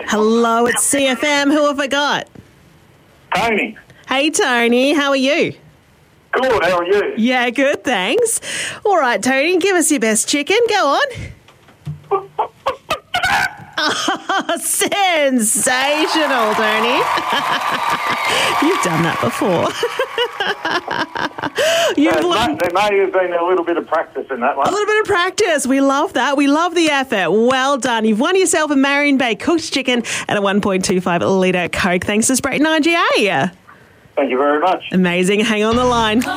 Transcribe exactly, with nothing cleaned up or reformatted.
Hello, it's C F M. Who have I got? Tony. Hey, Tony. How are you? Good, how are you? Yeah, good, thanks. All right, Tony, give us your best chicken. Go on. Oh, sensational, Tony. You've done that before. You've There may, learned there may have been a little bit of practice in that a one. little bit of practice. We love that. We love the effort. Well done. You've won yourself a Marion Bay cooked chicken and a one point two five litre Coke. Thanks to Sprayton I G A. Thank you very much. Amazing. Hang on the line.